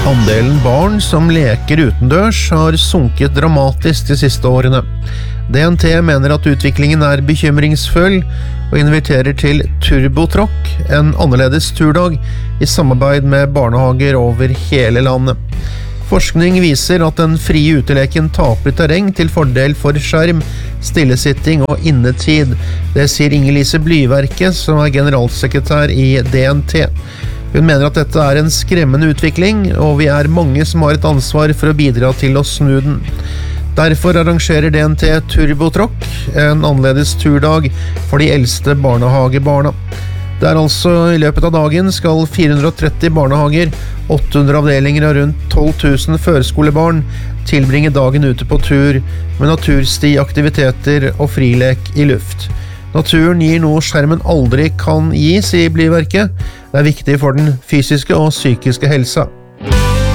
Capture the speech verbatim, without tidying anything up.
Andelen barn som leker utendørs har sunket dramatisk de siste årene. D N T mener at utviklingen er bekymringsfull og inviterer til turbotråkk, en annerledes turdag i samarbeid med barnehager over hele landet. Forskning viser at den frie uteleken taper terreng til fordel for skjerm, stillesitting og innetid. Det sier Inger-Lise Blyverke, som er generalsekretær i D N T. Hun mener at dette er en skremmende utvikling, og vi er mange som har et ansvar for å bidra til å snu den. Derfor arrangerer D N T Turbotråkk, en annerledes turdag for de eldste barnehagebarna. Det er altså i løpet av dagen skal fire hundre og tretti barnehager, åtte hundre avdelinger og rundt tolv tusen førskolebarn tilbringe dagen ute på tur med natursti, aktiviteter og frilek i luft. Naturen gir noe skjermen aldri kan gi, sier Blyverket. Det er viktig for den fysiske og psykiske helsa.